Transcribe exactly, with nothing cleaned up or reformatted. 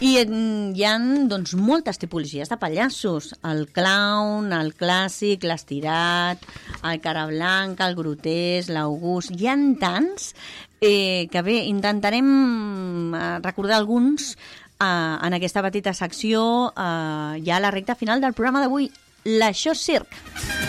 I hi ha doncs, moltes tipologies de pallassos. El clown, el clàssic, l'estirat, el cara blanca, el grotesc, l'august... Hi ha tants eh, que bé, intentarem recordar alguns eh, en aquesta petita secció eh, ja a la recta final del programa d'avui, l'Això Circ.